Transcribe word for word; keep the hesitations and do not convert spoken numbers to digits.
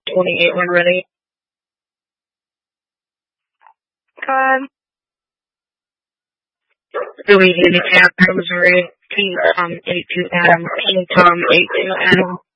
twenty-eight when ready. Go ahead. Louisiana Tap, Missouri. King Tom eight two Adam. King Tom eight two Adam.